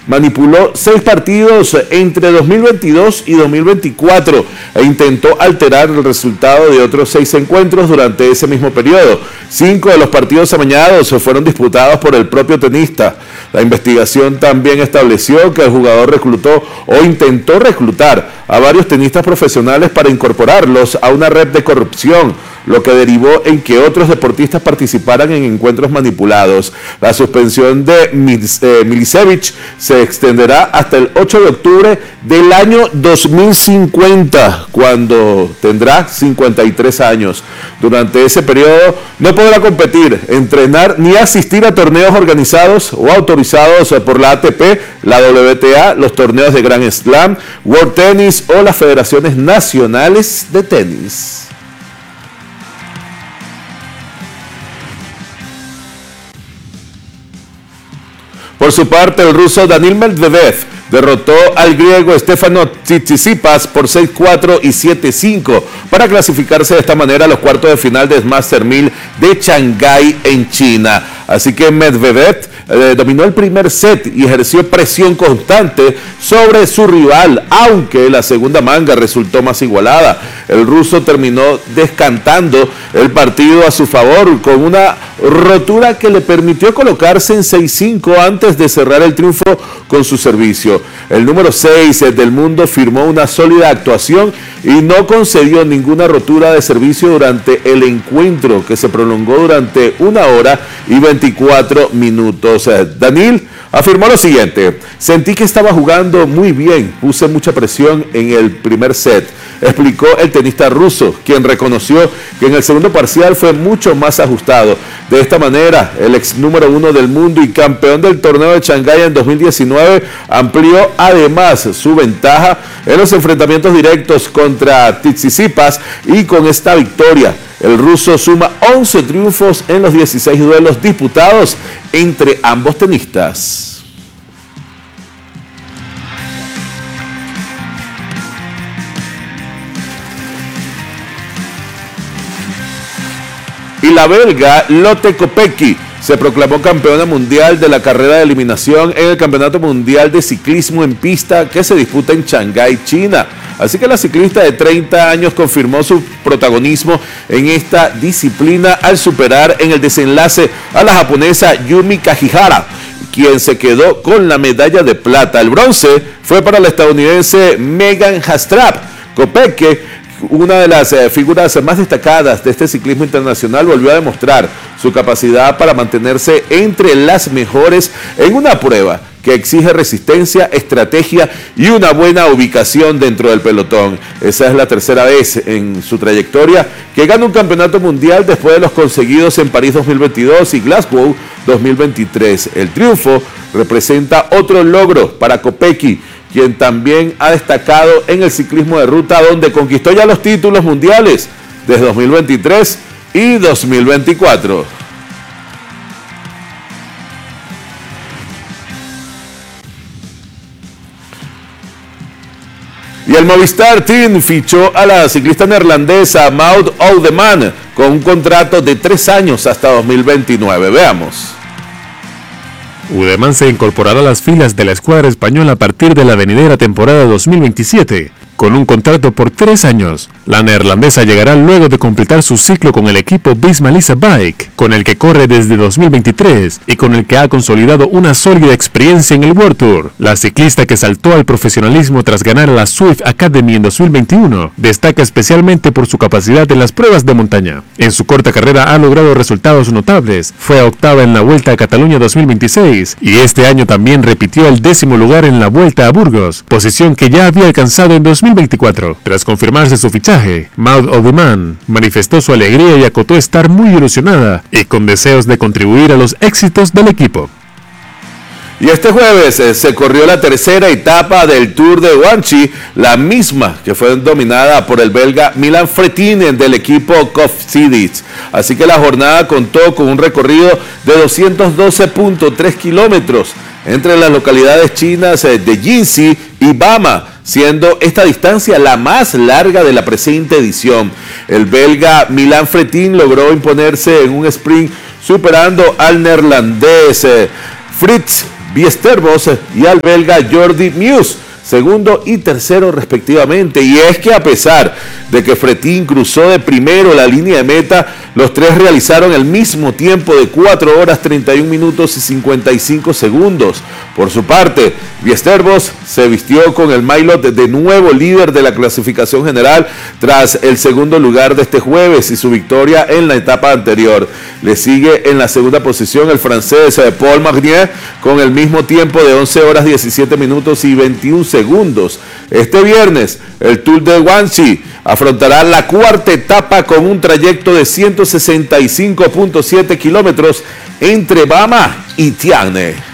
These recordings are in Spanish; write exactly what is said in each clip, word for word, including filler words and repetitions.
manipuló seis partidos entre dos mil veintidós y dos mil veinticuatro e intentó alterar el resultado de otros seis encuentros durante ese mismo periodo. Cinco de los partidos amañados fueron disputados por el propio tenista. La investigación también estableció que el jugador reclutó o intentó reclutar a varios tenistas profesionales para incorporarlos a una red de corrupción, lo que derivó en que otros deportistas participaran en encuentros manipulados. La suspensión de Milicevic se extenderá hasta el ocho de octubre del año dos mil cincuenta, cuando tendrá cincuenta y tres años. Durante ese periodo no podrá competir, entrenar ni asistir a torneos organizados o autorizados por la A T P, la W T A, los torneos de Grand Slam, World Tennis o las federaciones nacionales de tenis. Por su parte, el ruso Daniil Medvedev derrotó al griego Stefanos Tsitsipas por seis cuatro y siete cinco para clasificarse de esta manera a los cuartos de final del Master mil de Shanghái en China. Así que Medvedev eh, dominó el primer set y ejerció presión constante sobre su rival, aunque la segunda manga resultó más igualada. El ruso terminó descantando el partido a su favor con una rotura que le permitió colocarse en seis cinco antes de cerrar el triunfo con su servicio. El número seis del mundo firmó una sólida actuación y no concedió ninguna rotura de servicio durante el encuentro, que se prolongó durante una hora y veinticuatro minutos. Daniil afirmó lo siguiente: sentí que estaba jugando muy bien, puse mucha presión en el primer set, explicó el tenista ruso, quien reconoció que en el segundo parcial fue mucho más ajustado. De esta manera, el ex número uno del mundo y campeón del torneo de Shanghái en dos mil diecinueve amplió además su ventaja en los enfrentamientos directos contra Tsitsipas, y con esta victoria el ruso suma once triunfos en los dieciséis duelos disputados entre ambos tenistas. Y la belga Lotte Kopecky se proclamó campeona mundial de la carrera de eliminación en el Campeonato Mundial de Ciclismo en Pista que se disputa en Shanghái, China. Así que la ciclista de treinta años confirmó su protagonismo en esta disciplina al superar en el desenlace a la japonesa Yumi Kajihara, quien se quedó con la medalla de plata. El bronce fue para la estadounidense Megan Hastrap. Kopecky, una de las eh, figuras más destacadas de este ciclismo internacional, volvió a demostrar su capacidad para mantenerse entre las mejores en una prueba que exige resistencia, estrategia y una buena ubicación dentro del pelotón. Esa es la tercera vez en su trayectoria que gana un campeonato mundial después de los conseguidos en París dos mil veintidós y Glasgow dos mil veintitrés. El triunfo representa otro logro para Kopecky, quien también ha destacado en el ciclismo de ruta, donde conquistó ya los títulos mundiales de dos mil veintitrés y dos mil veinticuatro. Y el Movistar Team fichó a la ciclista neerlandesa Maud Oudeman con un contrato de tres años hasta dos mil veintinueve. Veamos. Oudeman se incorporará a las filas de la escuadra española a partir de la venidera temporada dos mil veintisiete, con un contrato por tres años. La neerlandesa llegará luego de completar su ciclo con el equipo Visma-Lease Bike, con el que corre desde dos mil veintitrés y con el que ha consolidado una sólida experiencia en el World Tour. La ciclista, que saltó al profesionalismo tras ganar la Swift Academy en dos mil veintiuno, destaca especialmente por su capacidad en las pruebas de montaña. En su corta carrera ha logrado resultados notables. Fue octava en la Vuelta a Cataluña dos mil veintiséis y este año también repitió el décimo lugar en la Vuelta a Burgos, posición que ya había alcanzado en dos mil veinticuatro. Tras confirmarse su fichaje, Maud Oudeman manifestó su alegría y acotó estar muy ilusionada y con deseos de contribuir a los éxitos del equipo. Y este jueves eh, se corrió la tercera etapa del Tour de Guangxi, la misma que fue dominada por el belga Milan Fretinen del equipo Cofidis. Así que la jornada contó con un recorrido de doscientos doce punto tres kilómetros entre las localidades chinas eh, de Jinsi y Bama, siendo esta distancia la más larga de la presente edición. El belga Milan Fretinen logró imponerse en un sprint superando al neerlandés eh, Fritz Biestervos y al belga Jordi Meus, segundo y tercero respectivamente. Y es que a pesar de que Fretin cruzó de primero la línea de meta, los tres realizaron el mismo tiempo de cuatro horas treinta y un minutos y cincuenta y cinco segundos. Por su parte, Biestervos se vistió con el maillot de nuevo líder de la clasificación general tras el segundo lugar de este jueves y su victoria en la etapa anterior. Le sigue en la segunda posición el francés Paul Marnier con el mismo tiempo de once horas diecisiete minutos y veintiún segundos. Este viernes, el Tour de Guangxi afrontará la cuarta etapa con un trayecto de ciento sesenta y cinco punto siete kilómetros entre Bama y Tiane.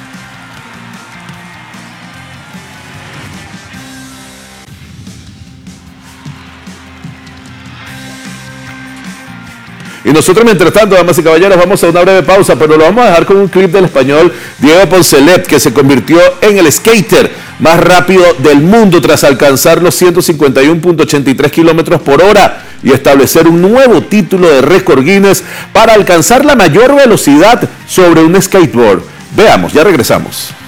Y nosotros, mientras tanto, damas y caballeros, vamos a una breve pausa, pero lo vamos a dejar con un clip del español Diego Poncelet, que se convirtió en el skater más rápido del mundo tras alcanzar los ciento cincuenta y uno punto ochenta y tres kilómetros por hora y establecer un nuevo título de récord Guinness para alcanzar la mayor velocidad sobre un skateboard. Veamos, ya regresamos.